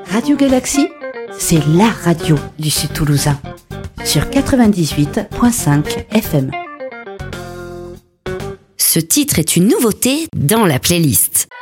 Radio Galaxy, c'est la radio du Sud Toulousain. Sur 98.5 FM. Ce titre est une nouveauté dans la playlist.